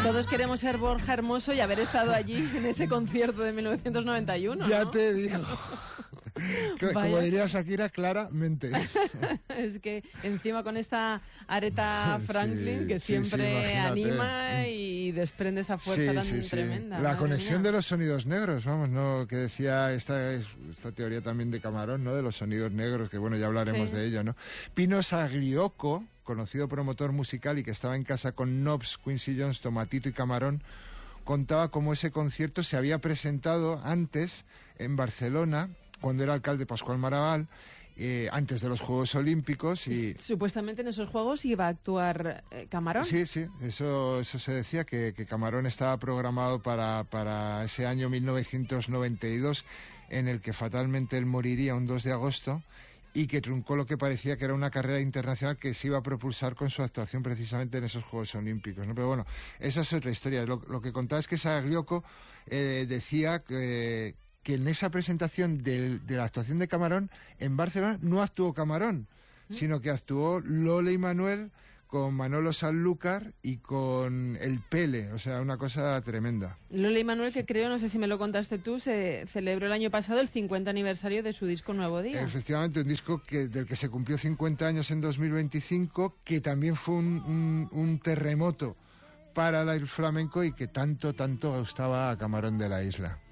Todos queremos ser Borja Hermoso y haber estado allí en ese concierto de 1991. Ya, ¿no? Te digo. Como diría Shakira, claramente. Es que encima con esta Aretha Franklin, que siempre anima y desprende esa fuerza tan tremenda. La conexión de los sonidos negros, vamos, ¿no? Que decía esta teoría también de Camarón, ¿no? De los sonidos negros, que bueno, ya hablaremos de ello, ¿no? Pino Sagliocco, conocido promotor musical y que estaba en casa con Knobs, Quincy Jones, Tomatito y Camarón, contaba cómo ese concierto se había presentado antes en Barcelona, cuando era alcalde Pascual Maragall, antes de los Juegos Olímpicos. Y supuestamente en esos Juegos iba a actuar Camarón. Sí, eso se decía, que Camarón estaba programado para ese año 1992, en el que fatalmente él moriría un 2 de agosto, y que truncó lo que parecía que era una carrera internacional que se iba a propulsar con su actuación precisamente en esos Juegos Olímpicos, ¿no? Pero bueno, esa es otra historia. Lo que contaba es que Sagliocco decía que en esa presentación de la actuación de Camarón en Barcelona no actuó Camarón, sino que actuó Lola y Manuel con Manolo Sanlúcar y con el Pele, o sea, una cosa tremenda. Lola y Manuel, que creo, no sé si me lo contaste tú, se celebró el año pasado el 50 aniversario de su disco Nuevo Día. Efectivamente, un disco del que se cumplió 50 años en 2025, que también fue un terremoto para el flamenco y que tanto gustaba a Camarón de la Isla.